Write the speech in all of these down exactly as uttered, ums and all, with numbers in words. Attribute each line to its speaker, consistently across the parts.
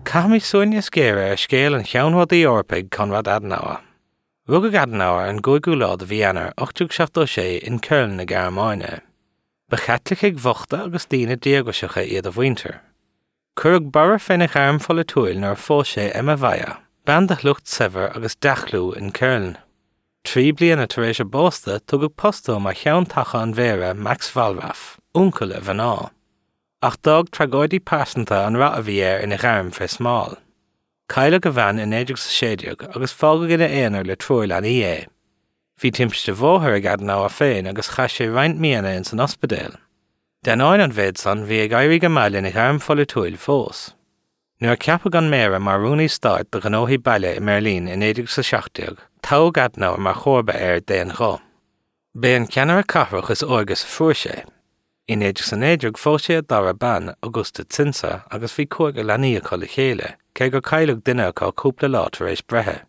Speaker 1: Cami Sonia Scare a scale and Cheanwad the Orpig Conrad Adenauer. Rugag Adenauer and Goigulad of Vienna Ochtuk Shaftoshe in Köln na Garmoine. Bechatlich Vochta Augustina Diagoshacha Ead of Winter. Curg Barra Fenich Arm Folatuil nor Foshe Emma Vaya. Bandach Lucht Sever Agus Dachlu in Köln. Tribli and a Teresia Bosta tugug posto ma Chean Tacha and Vera Max Valraff. Uncle of an all. Ach dog tragodi passanta an ratavier in a garm for small. Kyla gavan in edux shediog, agus fogag in a einer le troil an ie. Vi timpste voher ag Adenauer fein agus chashe reint miana in san hospital. Den oin an vedson vi ag airi gamal in a garm folle tuil fos. Nu a capag an mera maruni start de ganohi baile in Merlin in edux shachtiog, tau Adenauer mar chorba er den go. Bein canara cafrach is orgus furshe. In edrych an edrych fósé dar a ban Augusta Tsinsa agus fi cuag a lania colle chéle, ke go cailug dinner cá cúpla lá tar éis brethe.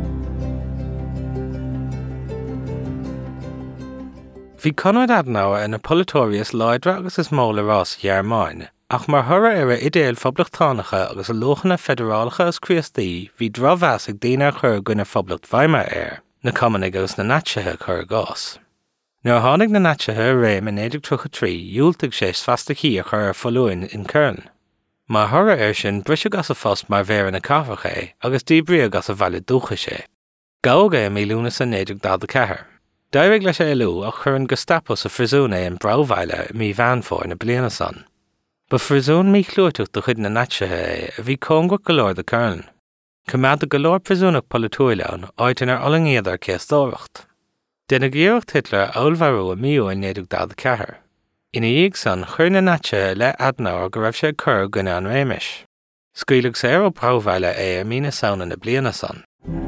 Speaker 1: Bhí Conrad Adenauer in a Politorius leidre agus is móla rás Gearmáin, ach mar thura ar a idéal phoblachttánacha agus a lochanna federálacha as Christí hí dravas ag daoine chur gona phoblacht Weimar air, na cumann agus na natsathe chur gás. Nu hánig na natsathe réim in éidir trocha trí, dúilteag sé fasta cí a chur folúin in Köln. Má thura ar sin brise gas a fós mar bhéir na cáfach é, agus díbrí gas a bhaile dúcha sé. Gága mí lúna san éidir dá de cethir. Dairigh leis é lú ach chur an Gestapo sa frisún é an brauhhaile mí bheanfóir na bliana san. Ba frisún mí chlúirteach do chud na natsathe é, a bhí cónga golóir de Köln. Cumad a golóir prisúnach politúileán áitin ar olangiadar céastóracht. Den a gheocht Hitler aulvarú a míú in néadúg dá de cethir. Ina dhéag san chur na natsathe le Adenauer go raibh sé chur gona an réimis. Scaoileadh sé ar ó brauhhaile é a mína saona na bliana san.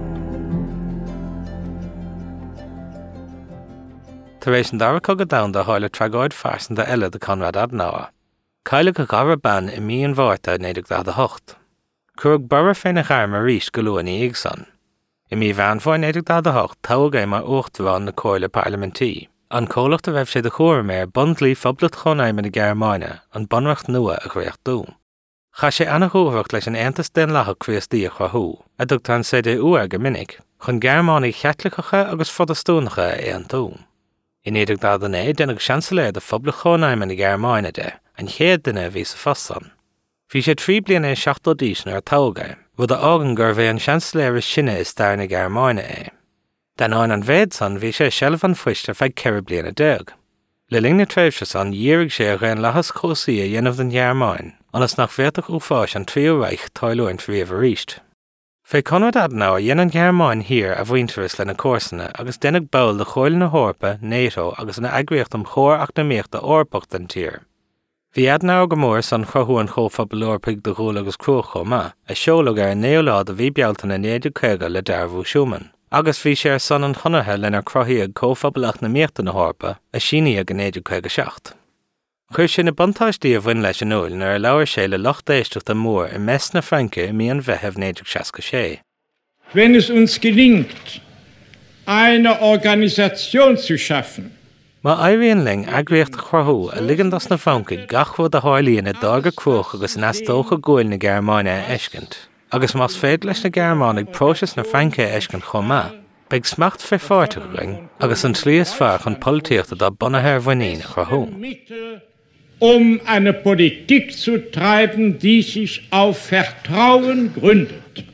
Speaker 1: Tar éis an dara cogad down de háile tragóid farsan de eile de Conrad Adenauer. Cailligh a gara ban i mí an bhharrta néadúg dá de hocht. Curg barra féin a charm a ríis go luain í ag san. I mí bheanfóir néadúg dá de hocht tág é mar uachtarán na cóile parlamentí. An cólacht a raibh sé de chóir méir bundlí phoblacht chonaim in na Gearmáine an bunreacht nua a chréocht dú. Cha sé annach uachracht leis an Aontas den Latha Chríostaí a chrathú, a dúirt an C D U ar go minic, chun Gearmánaí cheatlachacha agus fodastúnacha é an tú. In éadúg dá den é denach seansaléir de phoblacht chonaim in na Gearmáine de, an chéad duine bhí sa fossan. Bhí sé trí bliana é seachtó díos ar tága, rud a ágan gur bheith an seansaléir sinne is stair na Gearmáine é. Den áin an bhéad san bhí sé seilh an fuiste feid ceithre bliana déag. Le ling na tréimhse san díreach sé a réon lethas chósaí a dhéanamh den Gearmáin, anas nach bhéadach ú fáis an tríú reich táilúin fríomh a ríist. Fé Conrad Adenauer dhéanann Gearmáin hir a bhainteras le na cósanna agus denach bail de chóil na hórpa, NATO agus na agriocht am chóir ach na míocht a orpacht an tír. Bhí Adenauer go mór san chruthú an chóphobal orpaig de ghúil agus cruach chomá, a seoladh ar an néolád a bhí bealta na néadú céige le Darbhú Schumann. Agus bhí sé ar san an chonarthe lenar crothaíag cóphobalach na míochta na hórpa a síníag an néadú céige seacht. Chuir sin na buntáistí a bhain leis an uail nar a leabhar sé le locht éisteach an mór i mes na Franke i mí an bheitheh néadú seasca sé.
Speaker 2: Wenn es uns gelingt, eine Organisation zu schaffen,
Speaker 1: Má éiríonn ling agriocht chruthú a ligeandas na Franke gachfud a háirlíonn i dága cruach agus nastócha gúil na Gearmáine a eiscint. Agus más féad leis na Gearmánaigh próiseas na Franke eiscint chomá, beag smacht fé fáirteach ring agus an slíos fear chun políochta dá bunathe ar bhainín a chruthú.
Speaker 2: um eine Politik zu treiben, die sich auf Vertrauen gründet.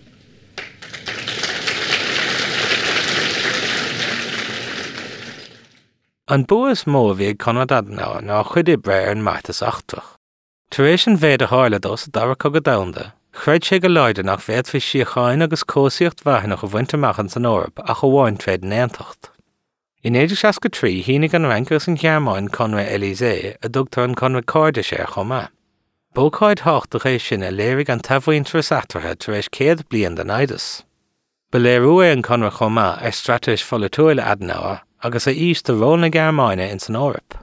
Speaker 1: An buas mó bhí Conrad Adenauer ná chuid ibre ar an maitas achtach. Tar éis an bhéad a hála dos dara cogad damda, chreid sé go leide nach bhéad fé siocháin agus cósaíocht bhaithnach a bhainteachchan san Eorp a go bháin tréad an Aontacht. In éidir seasca trí hínig an rankas an Gearmáin Conrad Élysée a dúgtar an Conrad Cóide sé chomá. Bócáid hácht a rééis sin a léirigh an taimhhaointeras atartha tar éis céad bliain den aidas. Ba léirú é an Conrad chomá ar strateis folitúile Adenauer agus a íos de ról na Gearmáine in san Eorp.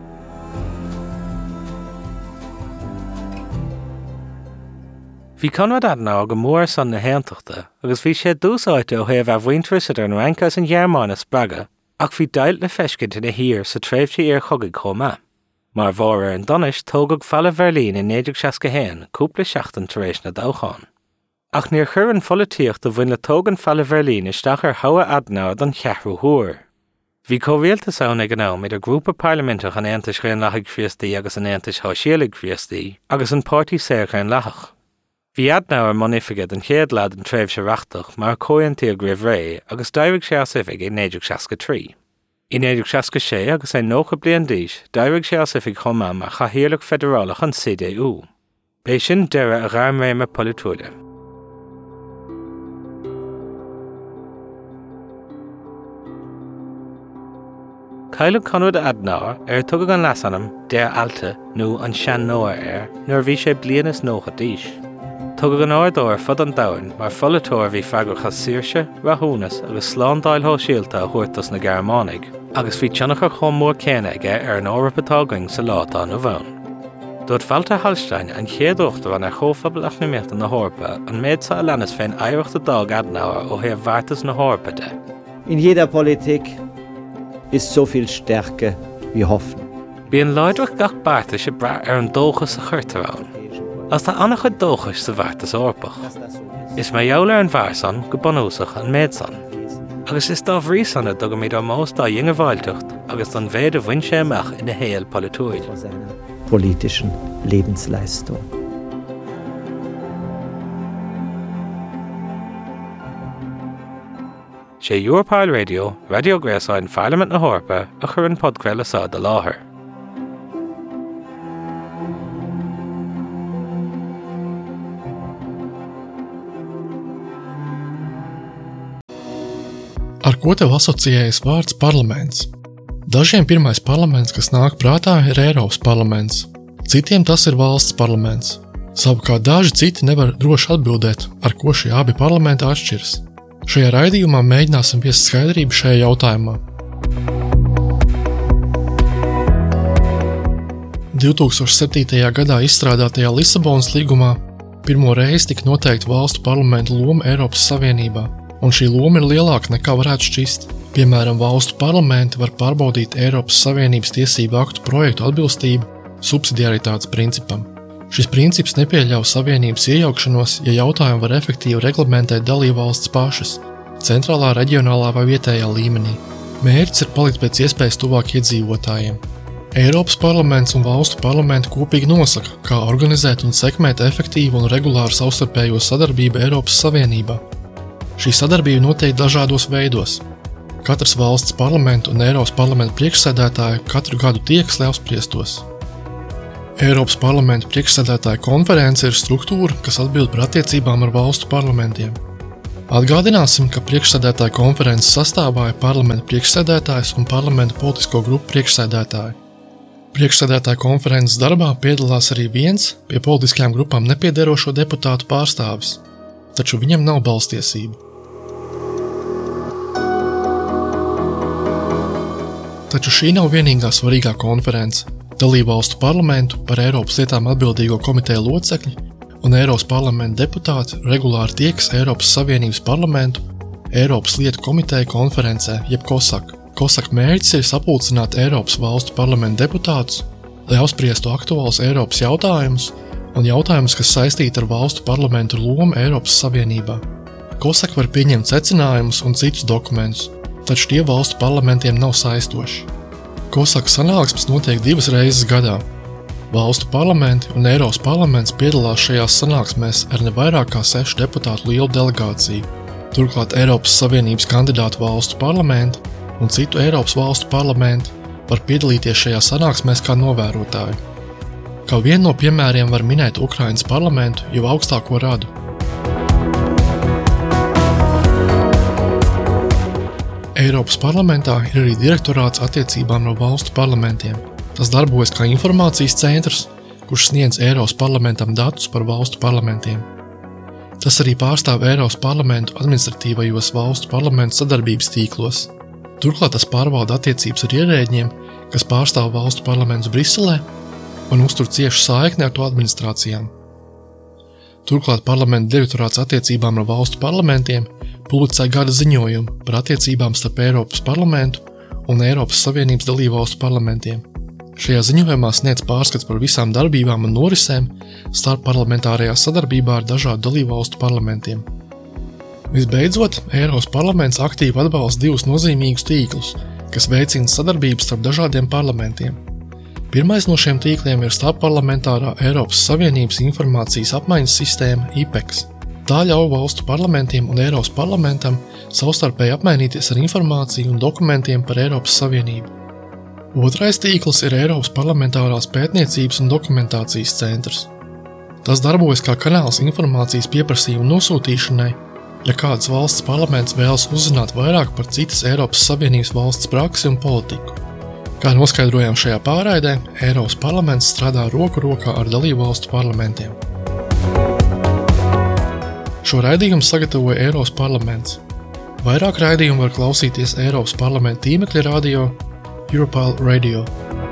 Speaker 1: Bhí Conrad Adenauer go mór san na Aontaachta agus bhí sé dúsáite ó thaobh a bhainteras ar an rankas an Gearmáine spraga ach bhí dailt le feiscint ina hir sa tréimhtí ar chogaigh chomá. Mar bhór ar an donis tógad falla Berlín in néadúg seasca héin cúpla seachtain tar éis na dócháin. ach níor chuir an folíocht do bhain le tógan falla Berlín isteach ar hawa adná don cheathrú huair. Bhí comhréaltas ann ag an am idir grúpa parlamentach an Aontais Chrainn Leathaigh Chríostaí agus an Aontais Thoisialaigh Chríostaí agus an Pártaí Saor Chrainn Leathaigh. Bhí adnáir monifigad an chéad lead an tréimh seareachtach mar cóintí a gréibh ré agus d'oibhigh sé as ifig ag néideag seasca trí. I néideag seasca sé agus é nócha bliain díos, d'oibhigh sé as ifig chomá mar chathaoirleach federálach an C D U. Bé sin deire a gharm réime polúile. Cailleadh Conrad Adenauer ar tugad an leasanam déir alta nó an sean nóir air nuair bhí sé blianas nócha díos. Tugad an áardóir fud an domhain mar folatóir bhí freagrachas saoirse, rathúnas agus slán dáilthó síalta a chuirtas na Gearmánaigh, agus bhí teannacha chum mór céine aige ar an árappatágaing sa látá nó bhain. Dúirt Walter Hallstein an chéad uachtar an ar chóphobal achnaíochta na hórpa an méid sa a lenas féin éireachta dag Adenauer ó thaobh bhartas na hórpa de.
Speaker 3: In jeder Politik ist so viel Stärke wie Hoffnung.
Speaker 1: Bí an leideach gach bárta sé bra ar an dóchas sa chuirtarán. As tá annach chud dóchas sa bhartas orpach. Is mé dheolar an bharsan go banúsach an méadsan. Agus is dá bhrísanna do go míad ar mós dá dhinge bhailteacht agus an bhéad a bhain sé amach ina héal polúil.
Speaker 3: Politischen Lebensleistung.
Speaker 1: sé Europáil Radio, Radio Gréasáin Parliament na hórpa a chur an podcréile sa de láthair.
Speaker 4: Ar ko tev asociējas vārds parlaments? Dažiem pirmais parlaments, kas nāk prātā, ir Eiropas parlaments. Citiem tas ir valsts parlaments. Savukārt daži citi nevar droši atbildēt, ar ko šie abi parlamenti atšķiras. Šajā raidījumā mēģināsim viest skaidrību šajā jautājumā. divtūkstoš septītajā gadā izstrādātajā Lisabonas līgumā pirmo reizi tika noteikta valstu parlamentu loma Eiropas Savienībā, un šī loma ir lielāka nekā varētu šķist. Piemēram, valstu parlamenti var pārbaudīt Eiropas Savienības tiesību aktu projektu atbilstību subsidiaritātes principam. Šis princips nepieļauj Savienības iejaukšanos, ja jautājumu var efektīvi reglamentēt dalībvalstis pašas, centrālā, reģionālā vai vietējā līmenī. Mērķis ir palikt pēc iespējas tuvāk iedzīvotājiem. Eiropas parlaments un valstu parlamenti kopīgi nosaka, kā organizēt un sekmēt efektīvu un regulāru savstarpējo sadarbību Eiropas Savienībā. Šī sadarbība notiek dažādos veidos. Katras valsts parlamentu un Eiropas parlamenta priekšsēdētāji katru gadu tiekas, lai apspriestos. Eiropas parlamenta priekšsēdētāja konference ir struktūra, kas atbild par attiecībām ar valstu parlamentiem. Atgādināsim, ka priekšsēdētāja konferences sastāvā ir parlamenta priekšsēdētājs un parlamenta politisko grupu priekšsēdētāji. Priekšsēdētāja konferences darbā piedalās arī viens pie politiskajām grupām nepiederošo deputātu pārstāvis, taču viņam nav balstiesību. Taču šī nav vienīgā svarīgā konference. Dalībvalstu parlamentu par Eiropas lietām atbildīgo komiteju locekļi un Eiropas parlamenta deputāti regulāri tiekas Eiropas Savienības parlamentu Eiropas lietu komiteju konferencē, jeb COSAC. COSAC mērķis ir sapulcināt Eiropas valstu parlamenta deputātus, lai apspriestu aktuālus Eiropas jautājumus un jautājumus, kas saistīti ar valstu parlamentu lomu Eiropas Savienībā. COSAC var pieņemt secinājumus un citus dokumentus, taču tie valstu parlamentiem nav saistoši. COSAC sanāksmes notiek divas reizes gadā. Valstu parlamenti un Eiropas parlaments piedalās šajās sanāksmēs ar ne vairāk kā sešu deputātu lielu delegāciju. Turklāt Eiropas Savienības kandidātu valstu parlamenti un citu Eiropas valstu parlamenti var piedalīties šajā sanāksmēs kā novērotāji. Kā vienu no piemēriem var minēt Ukrainas parlamentu, jau augstāko radu. Eiropas parlamentā ir arī direktorāts attiecībām no valstu parlamentiem. Tas darbojas kā informācijas centrs, kurš sniedz Eiropas parlamentam datus par valstu parlamentiem. Tas arī pārstāv Eiropas parlamentu administratīvajos valstu parlamentu sadarbības tīklos. Turklāt tas pārvalda attiecības ar ierēģiem, kas pārstāv valstu parlamentus Briselē un uztur ciešu saikni ar to administrācijām. Turklāt parlamenta direktorāts attiecībām ar valstu parlamentiem publicē gada ziņojumu par attiecībām starp Eiropas parlamentu un Eiropas Savienības dalībvalstu parlamentiem. Šajā ziņojumā sniedz pārskats par visām darbībām un norisēm starp parlamentārajā sadarbībā ar dažādu dalībvalstu parlamentiem. Visbeidzot, Eiropas parlaments aktīvi atbalsta divus nozīmīgus tīklus, kas veicina sadarbību starp dažādiem parlamentiem. Pirmais no šiem tīkliem ir starpparlamentārā Eiropas Savienības informācijas apmaiņas sistēma I P E X. Tā ļauj valstu parlamentiem un Eiropas parlamentam savstarpēji apmainīties ar informāciju un dokumentiem par Eiropas Savienību. Otrais tīkls ir Eiropas parlamentārās pētniecības un dokumentācijas centrs. Tas darbojas kā kanāls informācijas pieprasījumu nosūtīšanai, ja kāds valsts parlaments vēlas uzzināt vairāk par citas Eiropas Savienības valsts praksi un politiku. Kā noskaidrojām šajā pārraidē, Eiropas parlaments strādā roku rokā ar dalībvalstu parlamentiem. Šo raidījumu sagatavoja Eiropas parlaments. Vairāk raidījumu var klausīties Eiropas parlamenta tīmekļa radio Europal Radio.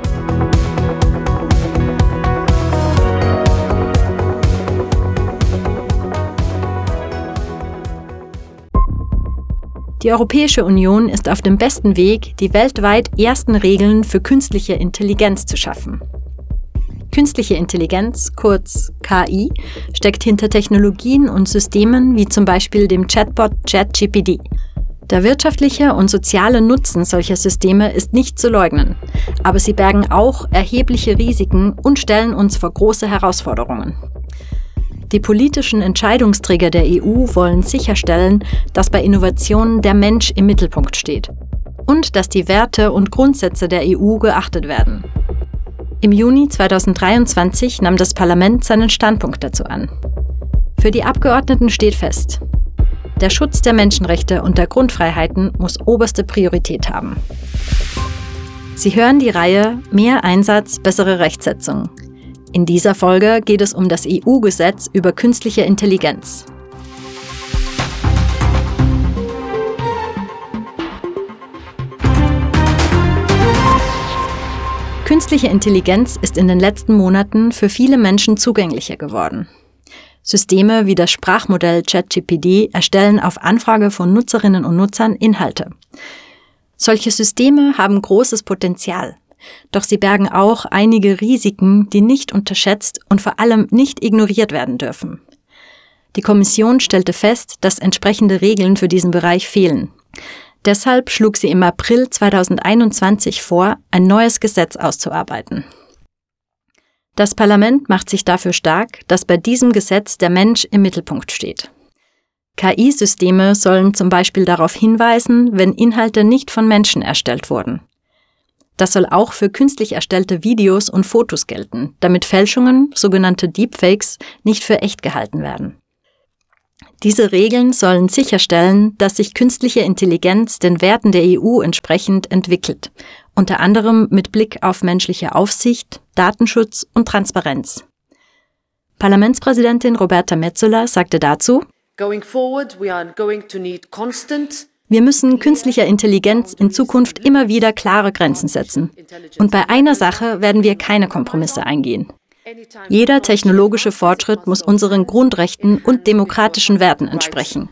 Speaker 5: Die Europäische Union ist auf dem besten Weg, die weltweit ersten Regeln für künstliche Intelligenz zu schaffen. Künstliche Intelligenz, kurz K I, steckt hinter Technologien und Systemen wie zum Beispiel dem Chatbot ChatGPT. Der wirtschaftliche und soziale Nutzen solcher Systeme ist nicht zu leugnen, aber sie bergen auch erhebliche Risiken und stellen uns vor große Herausforderungen. Die politischen Entscheidungsträger der E U wollen sicherstellen, dass bei Innovationen der Mensch im Mittelpunkt steht und dass die Werte und Grundsätze der E U geachtet werden. Im Juni zweitausenddreiundzwanzig nahm das Parlament seinen Standpunkt dazu an. Für die Abgeordneten steht fest: Der Schutz der Menschenrechte und der Grundfreiheiten muss oberste Priorität haben. Sie hören die Reihe Mehr Einsatz, bessere Rechtsetzung. In dieser Folge geht es um das E U-Gesetz über künstliche Intelligenz. Künstliche Intelligenz ist in den letzten Monaten für viele Menschen zugänglicher geworden. Systeme wie das Sprachmodell ChatGPT erstellen auf Anfrage von Nutzerinnen und Nutzern Inhalte. Solche Systeme haben großes Potenzial, doch sie bergen auch einige Risiken, die nicht unterschätzt und vor allem nicht ignoriert werden dürfen. Die Kommission stellte fest, dass entsprechende Regeln für diesen Bereich fehlen. Deshalb schlug sie im April zweitausendeinundzwanzig vor, ein neues Gesetz auszuarbeiten. Das Parlament macht sich dafür stark, dass bei diesem Gesetz der Mensch im Mittelpunkt steht. K I-Systeme sollen zum Beispiel darauf hinweisen, wenn Inhalte nicht von Menschen erstellt wurden. Das soll auch für künstlich erstellte Videos und Fotos gelten, damit Fälschungen, sogenannte Deepfakes, nicht für echt gehalten werden. Diese Regeln sollen sicherstellen, dass sich künstliche Intelligenz den Werten der E U entsprechend entwickelt, unter anderem mit Blick auf menschliche Aufsicht, Datenschutz und Transparenz. Parlamentspräsidentin Roberta Metsola sagte dazu:
Speaker 6: Going forward, we are going to need constant
Speaker 5: Wir müssen künstlicher Intelligenz in Zukunft immer wieder klare Grenzen setzen. Und bei einer Sache werden wir keine Kompromisse eingehen. Jeder technologische Fortschritt muss unseren Grundrechten und demokratischen Werten entsprechen.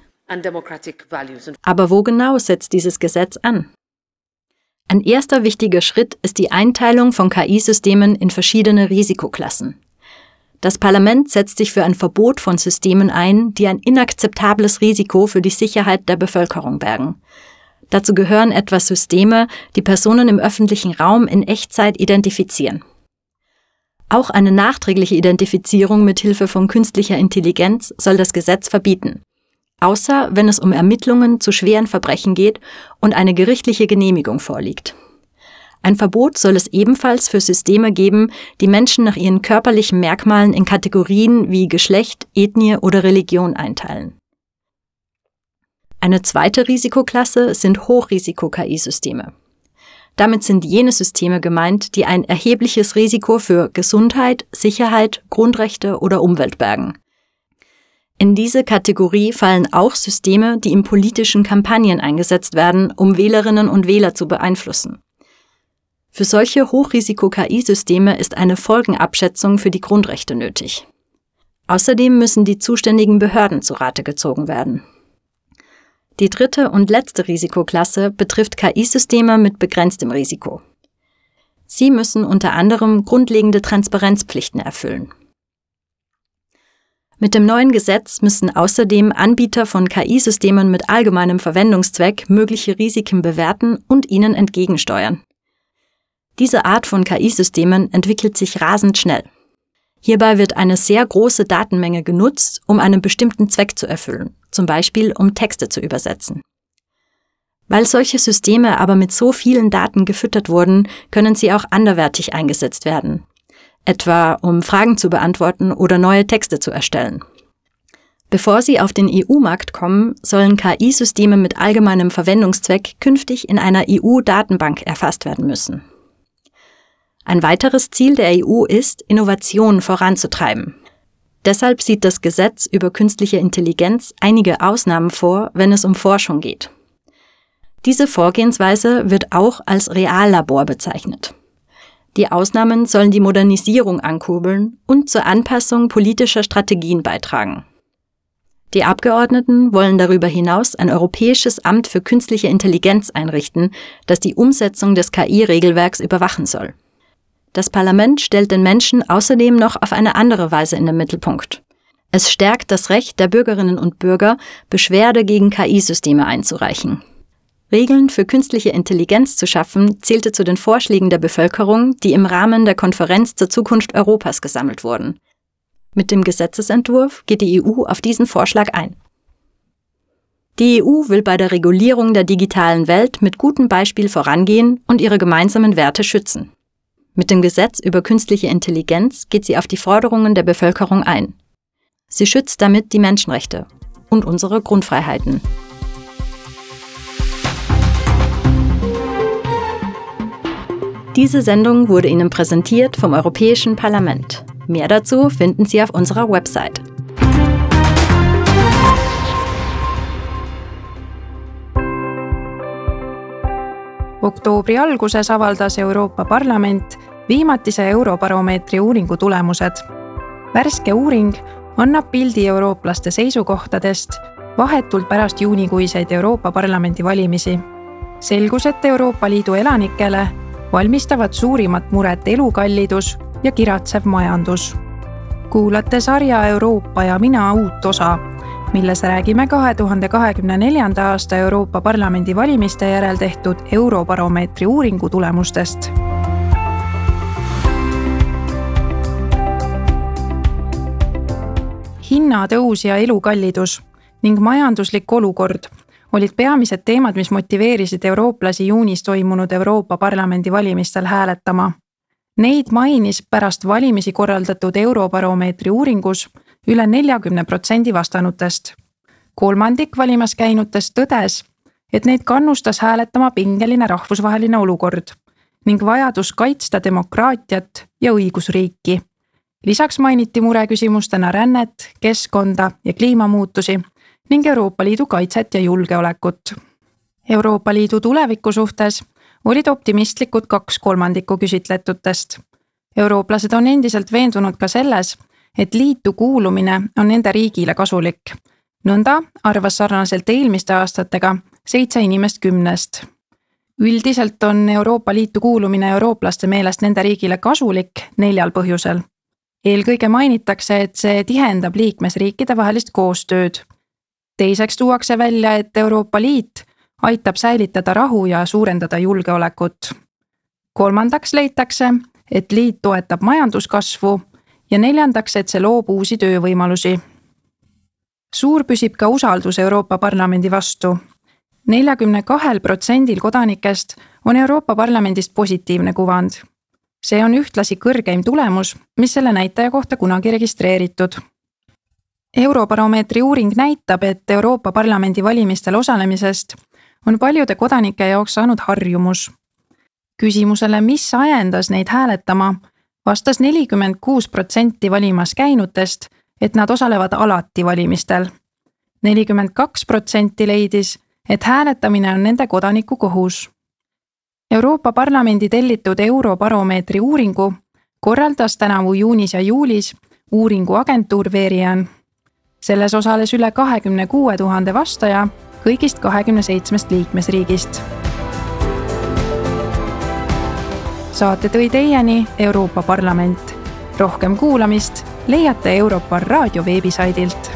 Speaker 5: Aber wo genau setzt dieses Gesetz an? Ein erster wichtiger Schritt ist die Einteilung von K I-Systemen in verschiedene Risikoklassen. Das Parlament setzt sich für ein Verbot von Systemen ein, die ein inakzeptables Risiko für die Sicherheit der Bevölkerung bergen. Dazu gehören etwa Systeme, die Personen im öffentlichen Raum in Echtzeit identifizieren. Auch eine nachträgliche Identifizierung mit Hilfe von künstlicher Intelligenz soll das Gesetz verbieten, außer wenn es um Ermittlungen zu schweren Verbrechen geht und eine gerichtliche Genehmigung vorliegt. Ein Verbot soll es ebenfalls für Systeme geben, die Menschen nach ihren körperlichen Merkmalen in Kategorien wie Geschlecht, Ethnie oder Religion einteilen. Eine zweite Risikoklasse sind Hochrisiko-K I-Systeme. Damit sind jene Systeme gemeint, die ein erhebliches Risiko für Gesundheit, Sicherheit, Grundrechte oder Umwelt bergen. In diese Kategorie fallen auch Systeme, die in politischen Kampagnen eingesetzt werden, um Wählerinnen und Wähler zu beeinflussen. Für solche Hochrisiko-K I-Systeme ist eine Folgenabschätzung für die Grundrechte nötig. Außerdem müssen die zuständigen Behörden zu Rate gezogen werden. Die dritte und letzte Risikoklasse betrifft K I-Systeme mit begrenztem Risiko. Sie müssen unter anderem grundlegende Transparenzpflichten erfüllen. Mit dem neuen Gesetz müssen außerdem Anbieter von K I-Systemen mit allgemeinem Verwendungszweck mögliche Risiken bewerten und ihnen entgegensteuern. Diese Art von K I-Systemen entwickelt sich rasend schnell. Hierbei wird eine sehr große Datenmenge genutzt, um einen bestimmten Zweck zu erfüllen, zum Beispiel um Texte zu übersetzen. Weil solche Systeme aber mit so vielen Daten gefüttert wurden, können sie auch anderweitig eingesetzt werden, etwa um Fragen zu beantworten oder neue Texte zu erstellen. Bevor sie auf den E U-Markt kommen, sollen K I-Systeme mit allgemeinem Verwendungszweck künftig in einer E U-Datenbank erfasst werden müssen. Ein weiteres Ziel der E U ist, Innovation voranzutreiben. Deshalb sieht das Gesetz über künstliche Intelligenz einige Ausnahmen vor, wenn es um Forschung geht. Diese Vorgehensweise wird auch als Reallabor bezeichnet. Die Ausnahmen sollen die Modernisierung ankurbeln und zur Anpassung politischer Strategien beitragen. Die Abgeordneten wollen darüber hinaus ein europäisches Amt für künstliche Intelligenz einrichten, das die Umsetzung des K I-Regelwerks überwachen soll. Das Parlament stellt den Menschen außerdem noch auf eine andere Weise in den Mittelpunkt. Es stärkt das Recht der Bürgerinnen und Bürger, Beschwerde gegen K I-Systeme einzureichen. Regeln für künstliche Intelligenz zu schaffen, zählte zu den Vorschlägen der Bevölkerung, die im Rahmen der Konferenz zur Zukunft Europas gesammelt wurden. Mit dem Gesetzesentwurf geht die E U auf diesen Vorschlag ein. Die E U will bei der Regulierung der digitalen Welt mit gutem Beispiel vorangehen und ihre gemeinsamen Werte schützen. Mit dem Gesetz über künstliche Intelligenz geht sie auf die Forderungen der Bevölkerung ein. Sie schützt damit die Menschenrechte und unsere Grundfreiheiten. Diese Sendung wurde Ihnen präsentiert vom Europäischen Parlament. Mehr dazu finden Sie auf unserer Website.
Speaker 7: Oktoobri alguses avaldas Euroopa Parlament viimatise Eurobaromeetri uuringu tulemused. Värske uuring annab pildi eurooplaste seisukohtadest vahetult pärast juunikuiseid Euroopa Parlamendi valimisi. Selgus, et Euroopa Liidu elanikele valmistavad suurimat muret elukallidus ja kiratsev majandus. Kuulate sarja Euroopa ja mina uut osa, milles räägime kahe tuhande kahekümne neljanda aasta Euroopa Parlamendi valimiste järel tehtud Eurobaromeetri uuringu tulemustest. Hinnatõus ja elukallidus ning majanduslik olukord olid peamised teemad, mis motiveerisid eurooplasi juunis toimunud Euroopa Parlamendi valimistel hääletama. Neid mainis pärast valimisi korraldatud Eurobaromeetri uuringus üle neljakümne protsendi vastanutest. Kolmandik valimas käinutest tõdes, et neid kannustas hääletama pingeline rahvusvaheline olukord ning vajadus kaitsta demokraatiat ja õigusriiki. Lisaks mainiti mureküsimustena rännet, keskkonda ja kliimamuutusi ning Euroopa Liidu kaitset ja julgeolekut. Euroopa Liidu tuleviku suhtes olid optimistlikud kaks kolmandikku küsitletutest. Eurooplased on endiselt veendunud ka selles, et liitu kuulumine on nende riigile kasulik. Nõnda arvas sarnaselt eelmiste aastatega seitse inimest kümnest. Üldiselt on Euroopa Liitu kuulumine eurooplaste meelest nende riigile kasulik neljal põhjusel. Eelkõige mainitakse, et see tihendab liikmesriikide vahelist koostööd. Teiseks tuuakse välja, et Euroopa Liit aitab säilitada rahu ja suurendada julgeolekut. Kolmandaks leitakse, et liit toetab majanduskasvu ja neljandaks, et see loob uusi töövõimalusi. Suur püsib ka usaldus Euroopa Parlamendi vastu. neljakümne kahel protsendil kodanikest on Euroopa Parlamendist positiivne kuvand. See on ühtlasi kõrgeim tulemus, mis selle näitaja kohta kunagi registreeritud. Eurobaromeetri uuring näitab, et Euroopa Parlamendi valimistel osalemisest on paljude kodanike jaoks saanud harjumus. Küsimusele, mis ajendas neid hääletama, vastas nelikümmend kuus protsenti valimas käinutest, et nad osalevad alati valimistel. nelikümmend kaks protsenti leidis, et hääletamine on nende kodaniku kohus. Euroopa Parlamendi tellitud Eurobaromeetri uuringu korraldas tänavu juunis ja juulis uuringu agentuur Verian. Selles osales üle kahekümne kuue tuhande vastaja kõigist kahekümne seitsmest liikmesriigist. saate tõi teieni Euroopa Parlament. Rohkem kuulamist leiate Europar raadio veebisaidilt.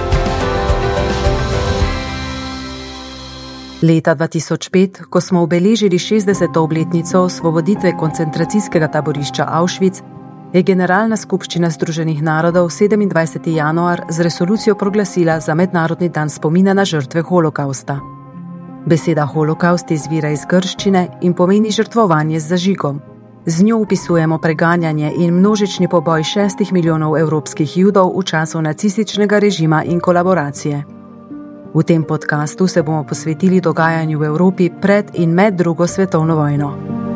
Speaker 8: Leta dva tisoč pet, ko smo obeležili šestdeseto obletnico osvoboditve koncentracijskega taborišča Auschwitz, je Generalna skupščina Združenih narodov sedemindvajseti januar z resolucijo proglasila za mednarodni dan spomina na žrtve holokausta. Beseda holokaust izvira iz grščine in pomeni žrtvovanje z zažigom. Z njo opisujemo preganjanje in množični poboj šestih milijonov evropskih judov v času nacističnega režima in kolaboracije. V tem podkastu se bomo posvetili dogajanju v Evropi pred in med drugo svetovno vojno.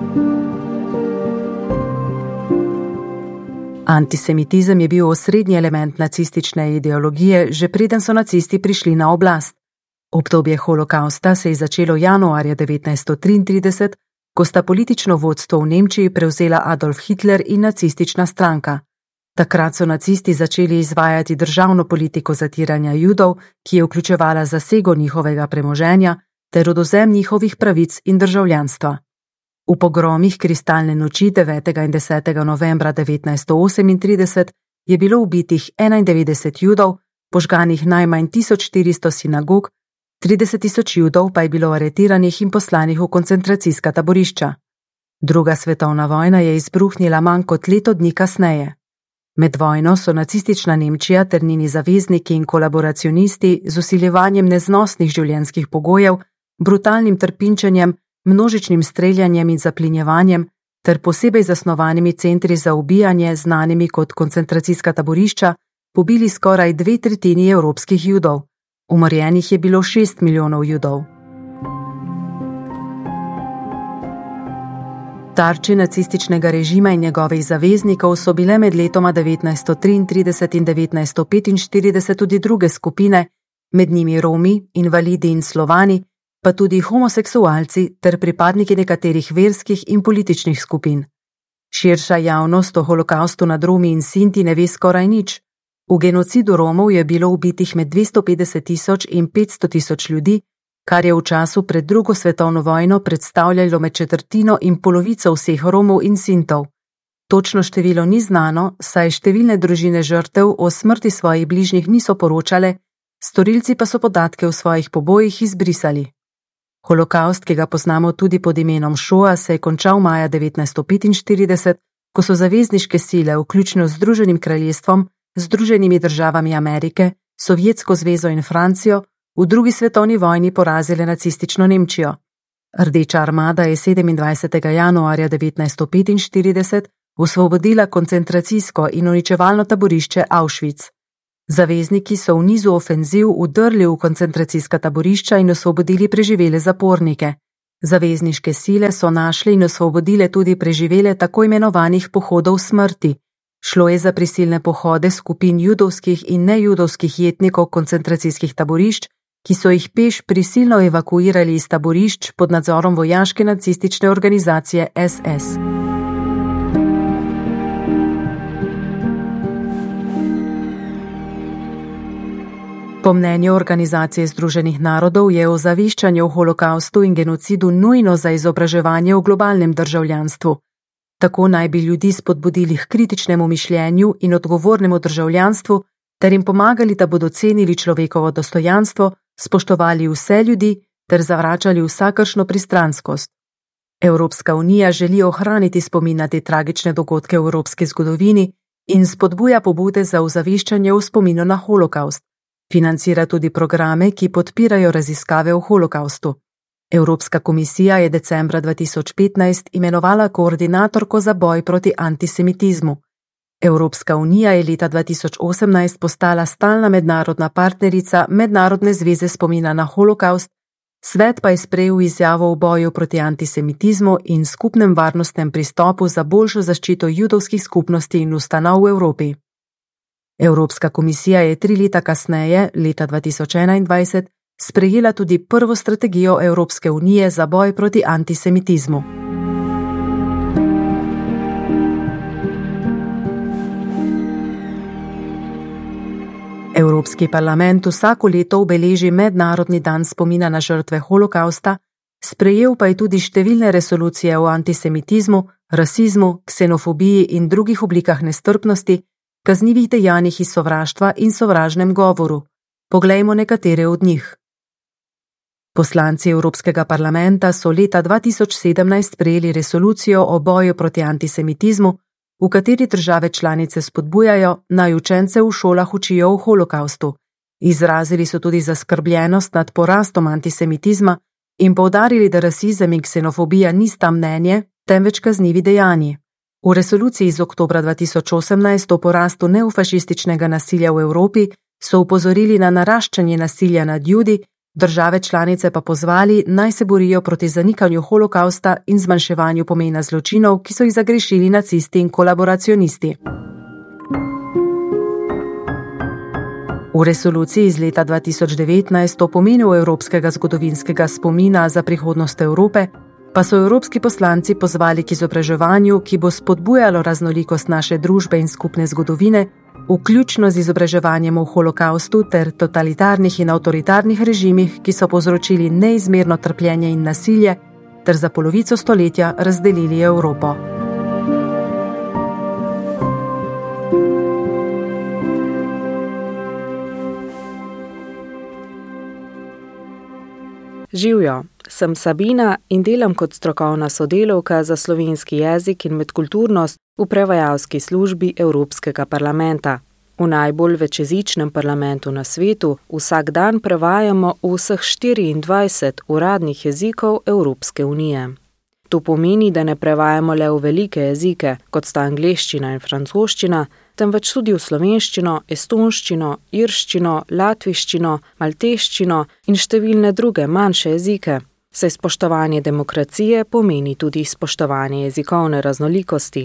Speaker 8: Antisemitizem je bil osrednji element nacistične ideologije, že preden so nacisti prišli na oblast. Obdobje holokausta se je začelo januarja devetnajststo triintrideset, ko sta politično vodstvo v Nemčiji prevzela Adolf Hitler in nacistična stranka. Takrat so nacisti začeli izvajati državno politiko zatiranja Judov, ki je vključevala zasego njihovega premoženja ter odvzem njihovih pravic in državljanstva. V pogromih kristalne noči devetega in desetega novembra devetnajststo osemintrideset je bilo ubitih enaindevetdeset Judov, požganih najmanj tisoč štiristo sinagog, trideset tisoč Judov pa je bilo aretiranih in poslanih v koncentracijska taborišča. Druga svetovna vojna je izbruhnila manj kot leto dni kasneje. Med vojno so nacistična Nemčija ter njeni zavezniki in kolaboracionisti z vsiljevanjem neznosnih življenjskih pogojev, brutalnim trpinčenjem, množičnim streljanjem in zaplinjevanjem ter posebej zasnovanimi centri za ubijanje, znanimi kot koncentracijska taborišča, pobili skoraj dve tretjini evropskih Judov. Umorjenih je bilo šest milijonov Judov. Tarči nacističnega režima in njegovih zaveznikov so bile med letoma devetnajststo triintrideset in devetnajststo petinštirideset tudi druge skupine, med njimi Romi, invalidi in Slovani, pa tudi homoseksualci ter pripadniki nekaterih verskih in političnih skupin. Širša javnost o holokaustu nad Romi in Sinti ne ve skoraj nič. V genocidu Romov je bilo ubitih med dvesto petdeset tisoč in petsto tisoč ljudi, kar je v času pred drugo svetovno vojno predstavljalo med četrtino in polovico vseh Romov in Sintov. Točno število ni znano, saj številne družine žrtev o smrti svojih bližnjih niso poročale, storilci pa so podatke o svojih pobojih izbrisali. Holokaust, ki ga poznamo tudi pod imenom Šoa, se je končal maja devetnajststo petinštirideset, ko so zavezniške sile, vključno z Združenim kraljestvom, Združenimi državami Amerike, Sovjetsko zvezo in Francijo, v drugi svetovni vojni porazile nacistično Nemčijo. Rdeča armada je sedemindvajsetega januarja devetnajststo petinštirideset osvobodila koncentracijsko in uničevalno taborišče Auschwitz. Zavezniki so v nizu ofenziv vdrli v koncentracijska taborišča in osvobodili preživele zapornike. Zavezniške sile so našle in osvobodile tudi preživele tako imenovanih pohodov smrti. Šlo je za prisilne pohode skupin judovskih in nejudovskih jetnikov koncentracijskih taborišč, ki so jih peš prisilno evakuirali iz taborišč pod nadzorom vojaške nacistične organizacije S S. Po mnenju Organizacije Združenih narodov je ozaveščanje o holokaustu in genocidu nujno za izobraževanje v globalnem državljanstvu. Tako naj bi ljudi spodbudili k kritičnemu mišljenju in odgovornemu državljanstvu ter jim pomagali, da bodo cenili človekovo dostojanstvo, spoštovali vse ljudi ter zavračali vsakršno pristranskost. Evropska unija želi ohraniti spomin na te tragične dogodke v evropski zgodovini in spodbuja pobude za ozaveščanje v spominu na holokaust. Financira tudi programe, ki podpirajo raziskave o holokaustu. Evropska komisija je decembra dva tisoč petnajst imenovala koordinatorko za boj proti antisemitizmu. Evropska unija je leta dva tisoč osemnajst postala stalna mednarodna partnerica Mednarodne zveze spomina na holokaust, svet pa je sprejel izjavo o boju proti antisemitizmu in skupnem varnostnem pristopu za boljšo zaščito judovskih skupnosti in ustanov v Evropi. Evropska komisija je tri leta kasneje, leta dva tisoč enaindvajset, sprejela tudi prvo strategijo Evropske unije za boj proti antisemitizmu. Evropski parlament vsako leto obeleži mednarodni dan spomina na žrtve holokausta, Sprejel pa je tudi številne resolucije o antisemitizmu, rasizmu, ksenofobiji in drugih oblikah nestrpnosti, kaznivih dejanjih iz sovraštva in sovražnem govoru. Poglejmo nekatere od njih. Poslanci Evropskega parlamenta so leta dva tisoč sedemnajst sprejeli resolucijo o boju proti antisemitizmu, v kateri države članice spodbujajo, naj učence v šolah učijo o holokaustu. Izrazili so tudi zaskrbljenost nad porastom antisemitizma in poudarili, da rasizem in ksenofobija nista mnenje, temveč kaznivi dejanji. V resoluciji iz oktobra dva tisoč osemnajst o porastu neofašističnega nasilja v Evropi so upozorili na naraščanje nasilja nad Judi, države članice pa pozvali, naj se borijo proti zanikanju holokausta in zmanjševanju pomena zločinov, ki so jih zagrešili nacisti in kolaboracionisti. V resoluciji iz leta dva tisoč devetnajst o pomenu evropskega zgodovinskega spomina za prihodnost Evrope pa so evropski poslanci pozvali k izobraževanju, ki bo spodbujalo raznolikost naše družbe in skupne zgodovine, vključno z izobraževanjem o holokaustu ter totalitarnih in avtoritarnih režimih, ki so povzročili neizmerno trpljenje in nasilje ter za polovico stoletja razdelili Evropo.
Speaker 9: Živjo, sem Sabina in delam kot strokovna sodelavka za slovenski jezik in medkulturnost v prevajalski službi Evropskega parlamenta. V najbolj večjezičnem parlamentu na svetu vsak dan prevajamo vseh štiriindvajset uradnih jezikov Evropske unije. To pomeni, da ne prevajamo le v velike jezike, kot sta angleščina in francoščina, temveč tudi v slovenščino, estonščino, irščino, latviščino, malteščino in številne druge manjše jezike, saj spoštovanje demokracije pomeni tudi spoštovanje jezikovne raznolikosti.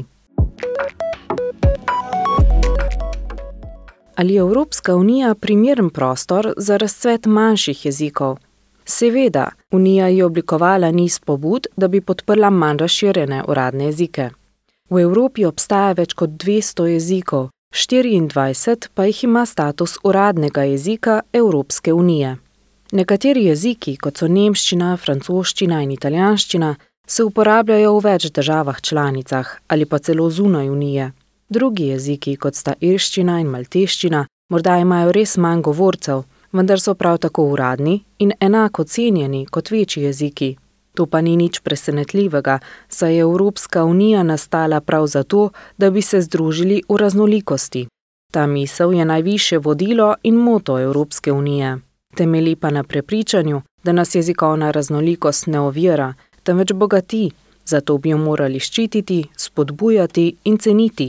Speaker 9: Ali je Evropska unija primeren prostor za razcvet manjših jezikov? Seveda, Unija je oblikovala niz pobud, da bi podprla manj razširjene uradne jezike. V Evropi obstaja več kot dvesto jezikov, štiriindvajset pa jih ima status uradnega jezika Evropske unije. Nekateri jeziki, kot so nemščina, francoščina in italijanščina, se uporabljajo v več državah članicah ali pa celo zunaj unije. Drugi jeziki, kot sta irščina in malteščina, morda imajo res manj govorcev, vendar so prav tako uradni in enako cenjeni kot večji jeziki. To pa ni nič presenetljivega, saj je Evropska unija nastala prav zato, da bi se združili v raznolikosti. Ta misel je najvišje vodilo in moto Evropske unije. Temelji pa na prepričanju, da nas jezikovna raznolikost ne ovira, temveč bogati, zato bi jo morali ščititi, spodbujati in ceniti.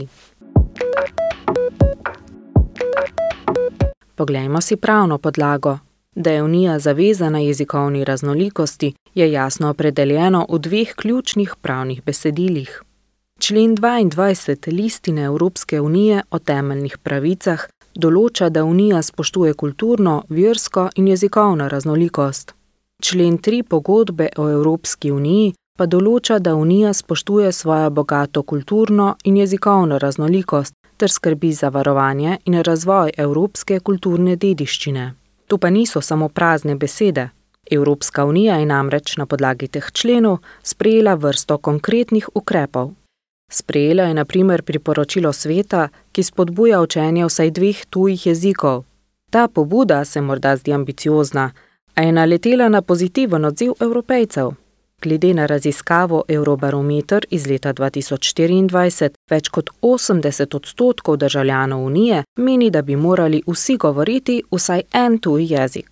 Speaker 9: Poglejmo si pravno podlago. Da je Unija zavezana jezikovni raznolikosti, je jasno opredeljeno v dveh ključnih pravnih besedilih. Člen dvaindvajset Listine Evropske unije o temeljnih pravicah določa, da Unija spoštuje kulturno, versko in jezikovno raznolikost. Člen tri Pogodbe o Evropski uniji pa določa, da Unija spoštuje svojo bogato kulturno in jezikovno raznolikost ter skrbi za varovanje in razvoj evropske kulturne dediščine. To pa niso samo prazne besede. Evropska unija je namreč na podlagi teh členov sprejela vrsto konkretnih ukrepov. Sprejela je na primer priporočilo sveta, ki spodbuja učenje vsaj dveh tujih jezikov. Ta pobuda se morda zdi ambiciozna, a je naletela na pozitiven odziv Evropejcev. Glede na raziskavo Eurobarometer iz leta dva tisoč štiriindvajset, več kot osemdeset odstotkov državljanov Unije meni, da bi morali vsi govoriti vsaj en tuj jezik.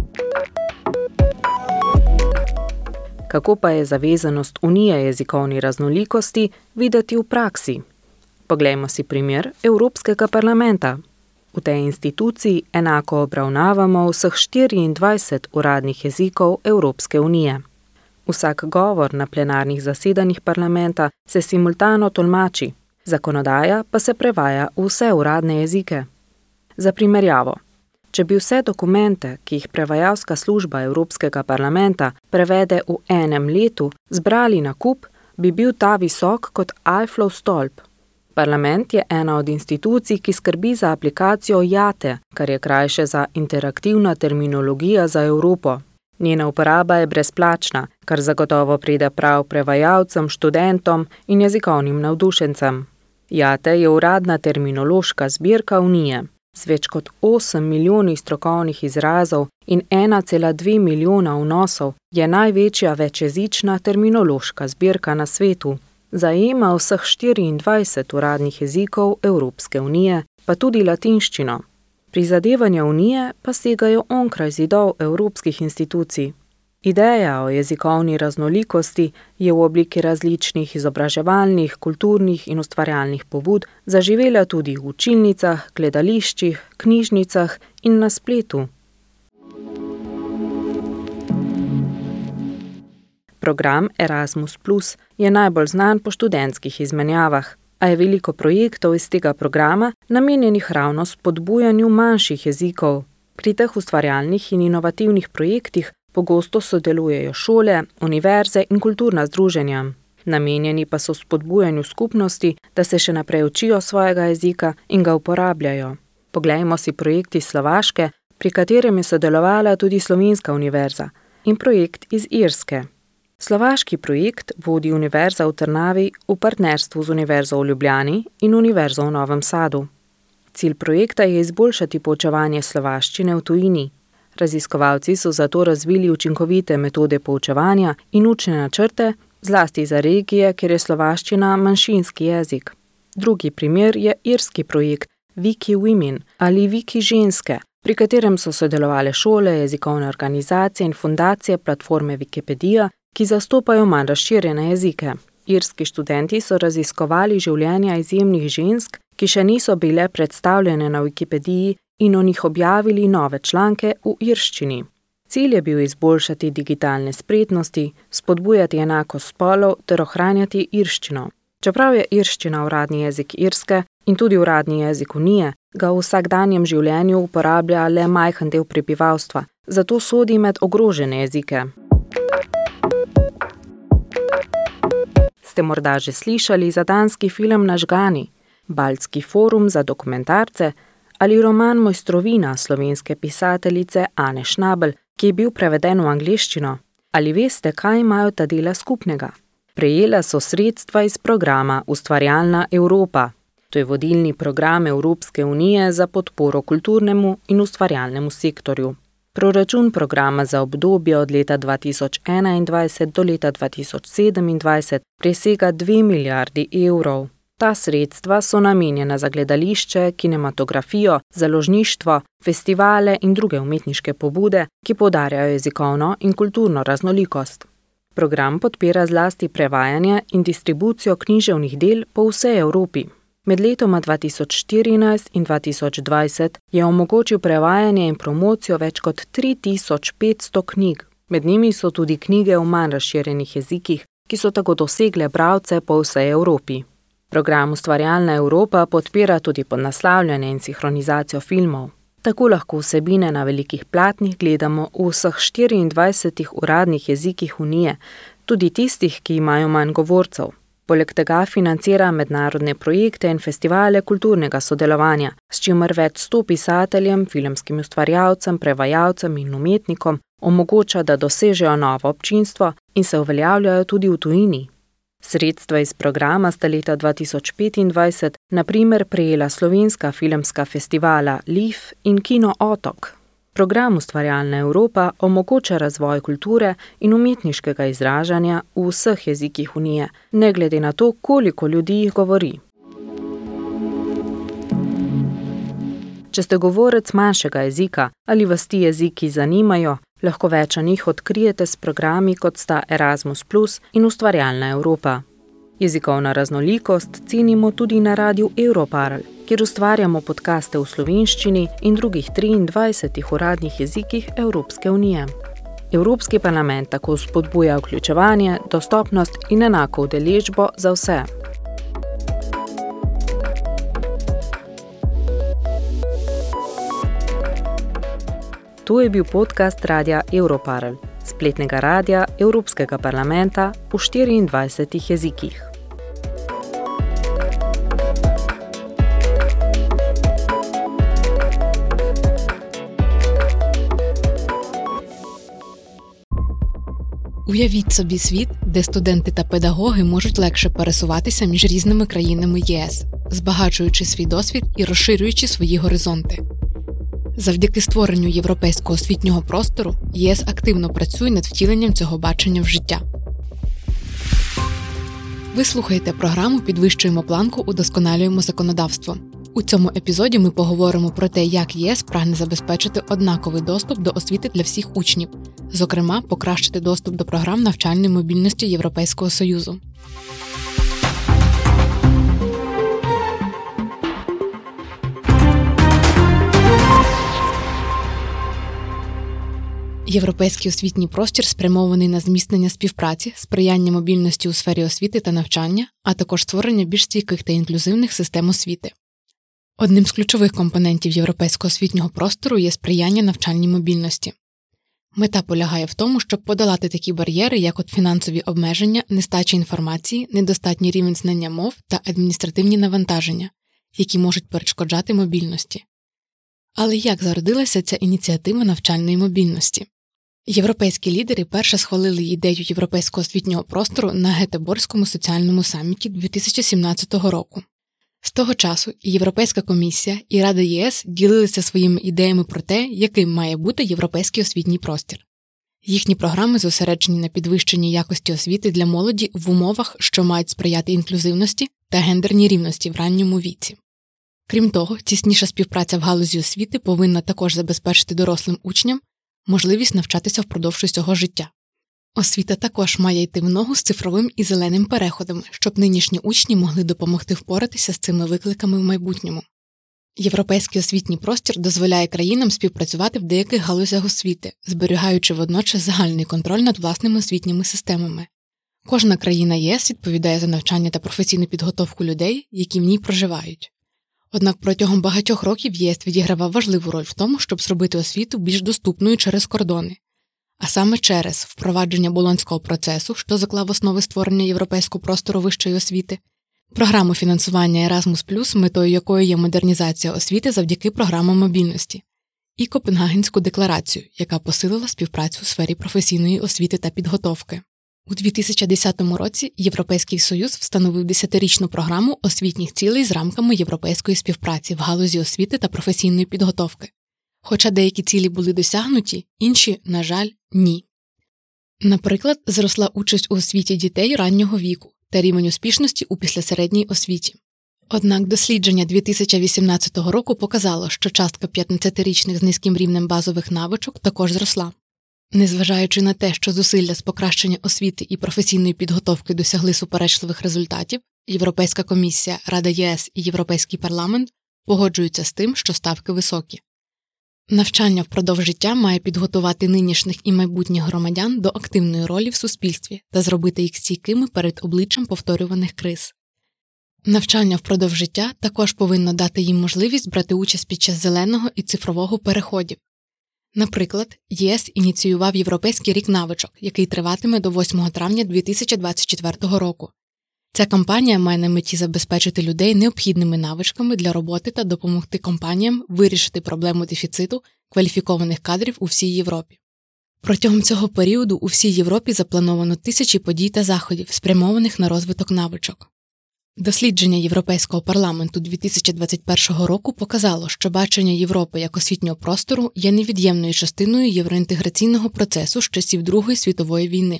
Speaker 9: Kako pa je zavezanost Unije jezikovni raznolikosti videti v praksi? Poglejmo si primer Evropskega parlamenta. V tej instituciji enako obravnavamo vseh štiriindvajset uradnih jezikov Evropske unije. Vsak govor na plenarnih zasedanjih parlamenta se simultano tolmači, zakonodaja pa se prevaja v vse uradne jezike. Za primerjavo, če bi vse dokumente, ki jih prevajalska služba Evropskega parlamenta prevede v enem letu, zbrali na kup, bi bil ta visok kot Eifflov stolp. Parlament je ena od institucij, ki skrbi za aplikacijo Jate, kar je krajše za interaktivna terminologija za Evropo. Njena uporaba je brezplačna, kar zagotovo pride prav prevajalcem, študentom in jezikovnim navdušencem. Jate je uradna terminološka zbirka Unije. Z več kot osem milijoni strokovnih izrazov in ena cela dve milijona vnosov je največja večjezična terminološka zbirka na svetu. Zajema vseh štiriindvajset uradnih jezikov Evropske unije, pa tudi latinščino. Prizadevanja Unije pa segajo onkraj zidov evropskih institucij. Ideja o jezikovni raznolikosti je v obliki različnih izobraževalnih, kulturnih in ustvarjalnih pobud zaživela tudi v učilnicah, gledališčih, knjižnicah in na spletu. Program Erasmus plus je najbolj znan po študentskih izmenjavah, a je veliko projektov iz tega programa namenjenih ravno spodbujanju manjših jezikov. Pri teh ustvarjalnih in inovativnih projektih pogosto sodelujejo šole, univerze in kulturna združenja. Namenjeni pa so spodbujanju skupnosti, da se še naprej učijo svojega jezika in ga uporabljajo. Poglejmo si projekt iz Slovaške, pri katerem je sodelovala tudi Slovenska univerza, in projekt iz Irske. Slovaški projekt vodi Univerza v Trnavi v partnerstvu z Univerzo v Ljubljani in Univerzo v Novem Sadu. Cilj projekta je izboljšati poučevanje slovaščine v tujini. Raziskovalci so zato razvili učinkovite metode poučevanja in učne načrte, zlasti za regije, kjer je slovaščina manjšinski jezik. Drugi primer je irski projekt Wiki Women ali Wiki ženske, pri katerem so sodelovale šole, jezikovne organizacije in fundacije platforme Wikipedija, ki zastopajo manj razširjene jezike. Irski študenti so raziskovali življenja izjemnih žensk, ki še niso bile predstavljene na Wikipediji in o njih objavili nove članke v irščini. Cilj je bil izboljšati digitalne spretnosti, spodbujati enakost spolov ter ohranjati irščino. Čeprav je irščina uradni jezik Irske in tudi uradni jezik Unije, ga v vsakdanjem življenju uporablja le majhen del prebivalstva, zato sodi med ogrožene jezike. Ste morda že slišali za danski film Nažgani, Baltski forum za dokumentarce ali roman Mojstrovina slovenske pisateljice Ane Schnabel, ki je bil preveden v angleščino? Ali veste, kaj imajo ta dela skupnega? Prejela so sredstva iz programa Ustvarjalna Evropa. To je vodilni program Evropske unije za podporo kulturnemu in ustvarjalnemu sektorju. Proračun programa za obdobje od leta dva tisoč enaindvajset do leta dva tisoč sedemindvajset presega dve milijardi evrov. Ta sredstva so namenjena za gledališče, kinematografijo, založništvo, festivale in druge umetniške pobude, ki poudarjajo jezikovno in kulturno raznolikost. Program podpira zlasti prevajanje in distribucijo književnih del po vsej Evropi. Med letoma dva tisoč štirinajst in dva tisoč dvajset je omogočil prevajanje in promocijo več kot tri tisoč petsto knjig. Med njimi so tudi knjige v manj razširjenih jezikih, ki so tako dosegle bralce po vsej Evropi. Program Ustvarjalna Evropa podpira tudi podnaslavljanje in sinhronizacijo filmov. Tako lahko vsebine na velikih platnih gledamo v vseh štiriindvajsetih uradnih jezikih Unije, tudi tistih, ki imajo manj govorcev. Poleg tega financira mednarodne projekte in festivale kulturnega sodelovanja, s čimer več sto pisateljem, filmskim ustvarjalcem, prevajalcem in umetnikom omogoča, da dosežejo novo občinstvo in se uveljavljajo tudi v tujini. Sredstva iz programa sta leta dva tisoč petindvajset na primer prejela slovenska filmska festivala Lif in Kino Otok. Program Ustvarjalna Evropa omogoča razvoj kulture in umetniškega izražanja v vseh jezikih Unije, ne glede na to, koliko ljudi jih govori. Če ste govorec manjšega jezika ali vas ti jeziki zanimajo, lahko več o njih odkrijete s programi, kot sta Erasmus plus in Ustvarjalna Evropa. Jezikovna raznolikost cenimo tudi na radiu Europarl, kjer ustvarjamo podcaste v slovenščini in drugih triindvajsetih uradnih jezikih Evropske unije. Evropski parlament tako spodbuja vključevanje, dostopnost in enako udeležbo za vse. To je bil podcast radia Europarl, spletnega radia Evropskega parlamenta v štiriindvajsetih jezikih.
Speaker 10: Уявіть собі світ, де студенти та педагоги можуть легше пересуватися між різними країнами ЄС, збагачуючи свій досвід і розширюючи свої горизонти. Завдяки створенню європейського освітнього простору ЄС активно працює над втіленням цього бачення в життя. Ви слухаєте програму «Підвищуємо планку, удосконалюємо законодавство». У цьому епізоді ми поговоримо про те, як ЄС прагне забезпечити однаковий доступ до освіти для всіх учнів, зокрема, покращити доступ до програм навчальної мобільності Європейського Союзу. Європейський освітній простір спрямований на зміцнення співпраці, сприяння мобільності у сфері освіти та навчання, а також створення більш стійких та інклюзивних систем освіти. Одним з ключових компонентів європейського освітнього простору є сприяння навчальній мобільності. Мета полягає в тому, щоб подолати такі бар'єри, як от фінансові обмеження, нестача інформації, недостатній рівень знання мов та адміністративні навантаження, які можуть перешкоджати мобільності. Але як зародилася ця ініціатива навчальної мобільності? Європейські лідери перше схвалили ідею європейського освітнього простору на Гетеборзькому соціальному саміті дві тисячі сімнадцятого року. З того часу і Європейська комісія, і Рада ЄС ділилися своїми ідеями про те, яким має бути європейський освітній простір. Їхні програми зосереджені на підвищенні якості освіти для молоді в умовах, що мають сприяти інклюзивності та гендерній рівності в ранньому віці. Крім того, тісніша співпраця в галузі освіти повинна також забезпечити дорослим учням можливість навчатися впродовж усього життя. Освіта також має йти в ногу з цифровим і зеленим переходами, щоб нинішні учні могли допомогти впоратися з цими викликами в майбутньому. Європейський освітній простір дозволяє країнам співпрацювати в деяких галузях освіти, зберігаючи водночас загальний контроль над власними освітніми системами. Кожна країна ЄС відповідає за навчання та професійну підготовку людей, які в ній проживають. Однак протягом багатьох років ЄС відігравав важливу роль в тому, щоб зробити освіту більш доступною через кордони. А саме через впровадження Болонського процесу, що заклав основи створення європейського простору вищої освіти, програму фінансування Erasmus+, метою якої є модернізація освіти завдяки програмам мобільності, і Копенгагенську декларацію, яка посилила співпрацю у сфері професійної освіти та підготовки. У дві тисячі десятому році Європейський Союз встановив десятирічну програму освітніх цілей з рамками європейської співпраці в галузі освіти та професійної підготовки. Хоча деякі цілі були досягнуті, інші, на жаль, ні. Наприклад, зросла участь у освіті дітей раннього віку та рівень успішності у післясередній освіті. Однак дослідження дві тисячі вісімнадцятого року показало, що частка п'ятнадцятирічних з низьким рівнем базових навичок також зросла. Незважаючи на те, що зусилля з покращення освіти і професійної підготовки досягли суперечливих результатів, Європейська комісія, Рада ЄС і Європейський парламент погоджуються з тим, що ставки високі. Навчання впродовж життя має підготувати нинішніх і майбутніх громадян до активної ролі в суспільстві та зробити їх стійкими перед обличчям повторюваних криз. Навчання впродовж життя також повинно дати їм можливість брати участь під час зеленого і цифрового переходів. Наприклад, ЄС ініціював Європейський рік навичок, який триватиме до восьмого травня дві тисячі двадцять четвертого року. Ця кампанія має на меті забезпечити людей необхідними навичками для роботи та допомогти компаніям вирішити проблему дефіциту кваліфікованих кадрів у всій Європі. Протягом цього періоду у всій Європі заплановано тисячі подій та заходів, спрямованих на розвиток навичок. Дослідження Європейського парламенту дві тисячі двадцять першого року показало, що бачення Європи як освітнього простору є невід'ємною частиною євроінтеграційного процесу з часів Другої світової війни.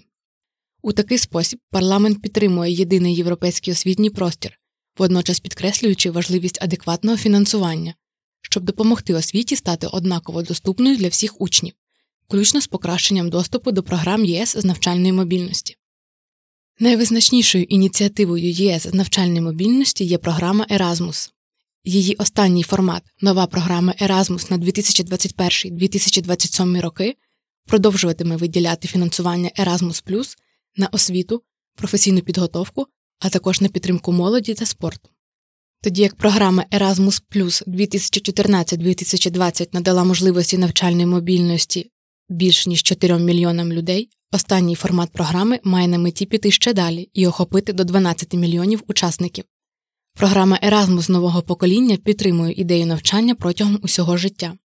Speaker 10: У такий спосіб парламент підтримує єдиний європейський освітній простір, водночас підкреслюючи важливість адекватного фінансування, щоб допомогти освіті стати однаково доступною для всіх учнів, включно з покращенням доступу до програм ЄС з навчальної мобільності. Найвизначнішою ініціативою ЄС з навчальної мобільності є програма Erasmus. Її останній формат, нова програма Erasmus на дві тисячі двадцять перший - дві тисячі двадцять сьомий роки, продовжуватиме виділяти фінансування Erasmus+, на освіту, професійну підготовку, а також на підтримку молоді та спорту. Тоді як програма Erasmus+ дві тисячі чотирнадцять - дві тисячі двадцять надала можливості навчальної мобільності більш ніж чотирьом мільйонам людей, останній формат програми має на меті піти ще далі і охопити до дванадцяти мільйонів учасників. Програма Erasmus нового покоління підтримує ідею навчання протягом усього життя.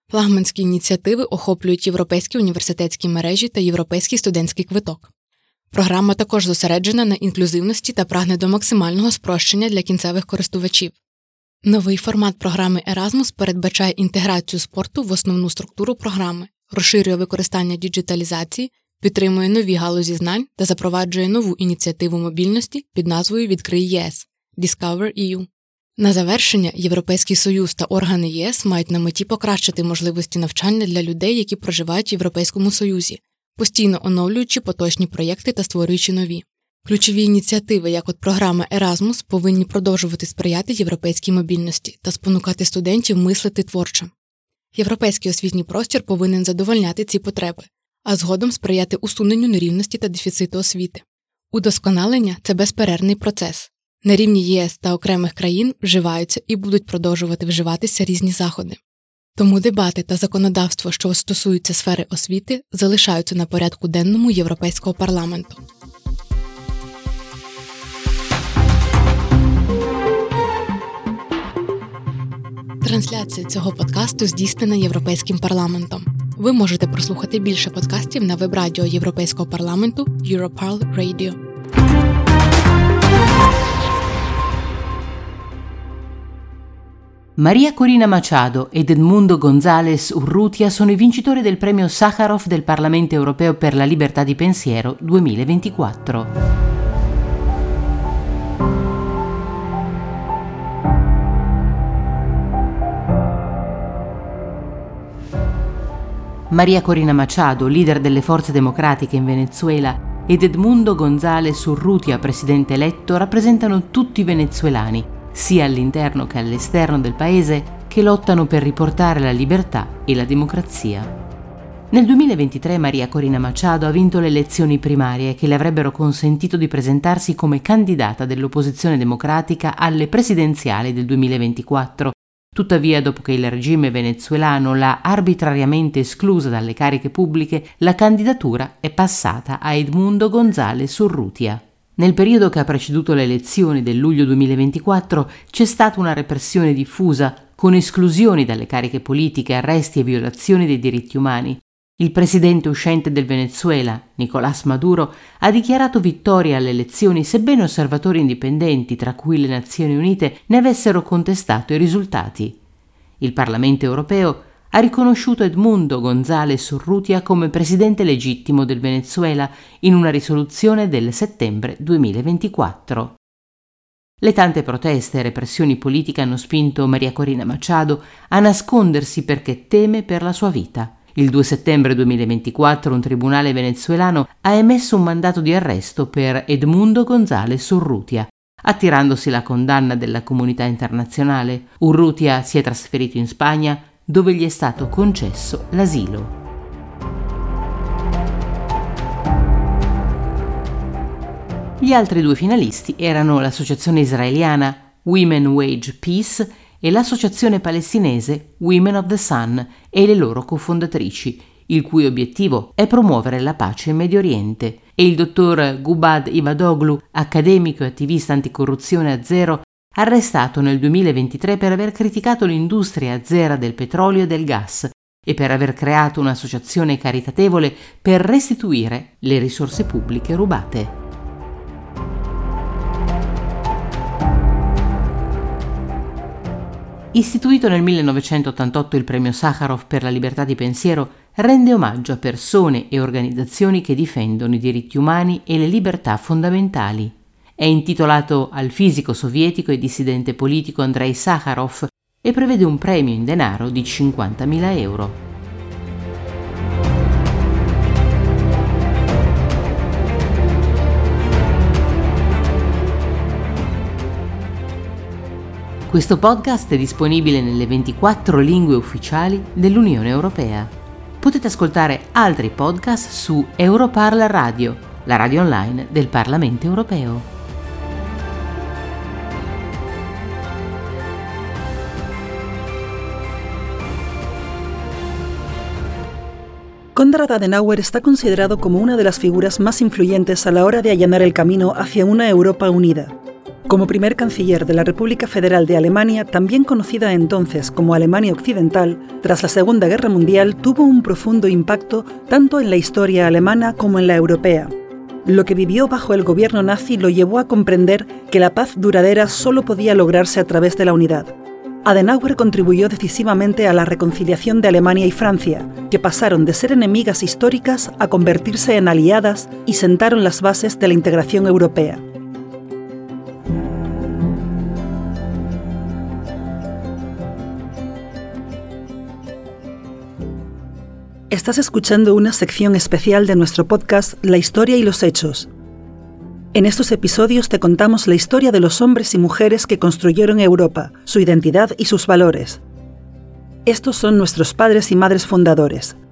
Speaker 10: Флагманські ініціативи охоплюють європейські університетські мережі та європейський студентський квиток. Програма також зосереджена на інклюзивності та прагне до максимального спрощення для кінцевих користувачів. Новий формат програми Erasmus передбачає інтеграцію спорту в основну структуру програми, розширює використання діджиталізації, підтримує нові галузі знань та запроваджує нову ініціативу мобільності під назвою «Відкрий ЄС» – Discover і ю. На завершення, Європейський Союз та органи ЄС мають на меті покращити можливості навчання для людей, які проживають в Європейському Союзі, постійно оновлюючи поточні проєкти та створюючи нові. Ключові ініціативи, як от програма Erasmus, повинні продовжувати сприяти європейській мобільності та спонукати студентів мислити творчо. Європейський освітній простір повинен задовольняти ці потреби, а згодом сприяти усуненню нерівності та дефіциту освіти. Удосконалення – це безперервний процес. На рівні ЄС та окремих країн вживаються і будуть продовжувати вживатися різні заходи. Тому дебати та законодавство, що стосуються сфери освіти, залишаються на порядку денному Європейського парламенту. Трансляція цього подкасту здійснена Європейським парламентом. Ви можете прослухати більше подкастів на веб-радіо Європейського парламенту Europarl Radio.
Speaker 11: Maria Corina Machado ed Edmundo González Urrutia sono i vincitori del premio Sakharov del Parlamento Europeo per la Libertà di Pensiero duemilaventiquattro. Maria Corina Machado, leader delle forze democratiche in Venezuela, ed Edmundo González Urrutia, presidente eletto, rappresentano tutti i venezuelani, sia all'interno che all'esterno del paese, che lottano per riportare la libertà e la democrazia. Nel duemilaventitré Maria Corina Machado ha vinto le elezioni primarie che le avrebbero consentito di presentarsi come candidata dell'opposizione democratica alle presidenziali del duemilaventiquattro. Tuttavia, dopo che il regime venezuelano l'ha arbitrariamente esclusa dalle cariche pubbliche, la candidatura è passata a Edmundo González Urrutia. Nel periodo che ha preceduto le elezioni del luglio duemilaventiquattro c'è stata una repressione diffusa, con esclusioni dalle cariche politiche, arresti e violazioni dei diritti umani. Il presidente uscente del Venezuela, Nicolás Maduro, ha dichiarato vittoria alle elezioni sebbene osservatori indipendenti, tra cui le Nazioni Unite, ne avessero contestato i risultati. Il Parlamento europeo ha riconosciuto Edmundo González Urrutia come presidente legittimo del Venezuela in una risoluzione del settembre duemilaventiquattro. Le tante proteste e repressioni politiche hanno spinto Maria Corina Machado a nascondersi perché teme per la sua vita. Il due settembre duemilaventiquattro un tribunale venezuelano ha emesso un mandato di arresto per Edmundo González Urrutia, attirandosi la condanna della comunità internazionale. Urrutia si è trasferito in Spagna, dove gli è stato concesso l'asilo. Gli altri due finalisti erano l'associazione israeliana Women Wage Peace e l'associazione palestinese Women of the Sun e le loro cofondatrici, il cui obiettivo è promuovere la pace in Medio Oriente, e il dottor Gubad Ivadoglu, accademico e attivista anticorruzione azero, arrestato nel duemilaventitré per aver criticato l'industria azera del petrolio e del gas e per aver creato un'associazione caritatevole per restituire le risorse pubbliche rubate. Istituito nel millenovecentottantotto, il premio Sakharov per la libertà di pensiero rende omaggio a persone e organizzazioni che difendono i diritti umani e le libertà fondamentali. È intitolato al fisico sovietico e dissidente politico Andrei Sakharov e prevede un premio in denaro di cinquantamila euro. Questo podcast è disponibile nelle ventiquattro lingue ufficiali dell'Unione Europea. Potete ascoltare altri podcast su Europarl Radio, la radio online del Parlamento Europeo.
Speaker 12: Konrad Adenauer está considerado como una de las figuras más influyentes a la hora de allanar el camino hacia una Europa unida. Como primer canciller de la República Federal de Alemania, también conocida entonces como Alemania Occidental, tras la Segunda Guerra Mundial tuvo un profundo impacto tanto en la historia alemana como en la europea. Lo que vivió bajo el gobierno nazi lo llevó a comprender que la paz duradera solo podía lograrse a través de la unidad. Adenauer contribuyó decisivamente a la reconciliación de Alemania y Francia, que pasaron de ser enemigas históricas a convertirse en aliadas y sentaron las bases de la integración europea. Estás escuchando una sección especial de nuestro podcast La historia y los hechos. En estos episodios te contamos la historia de los hombres y mujeres que construyeron Europa, su identidad y sus valores. Estos son nuestros padres y madres fundadores,